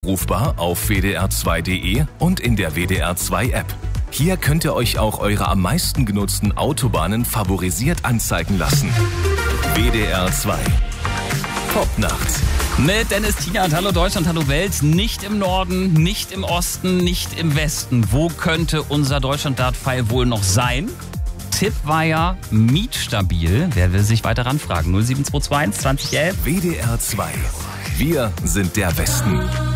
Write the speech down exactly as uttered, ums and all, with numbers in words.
Rufbar auf w d r zwei punkt d e und in der W D R zwei App. Hier könnt ihr euch auch eure am meisten genutzten Autobahnen favorisiert anzeigen lassen. W D R zwei. Popnacht. Mit Dennis, Tina und Hallo Deutschland, Hallo Welt. Nicht im Norden, nicht im Osten, nicht im Westen. Wo könnte unser Deutschland-Dart-Pfeil wohl noch sein? Tipp war ja mietstabil. Wer will sich weiter ranfragen? null sieben zwei zwei eins zwanzig elf. W D R zwei. Wir sind der Westen.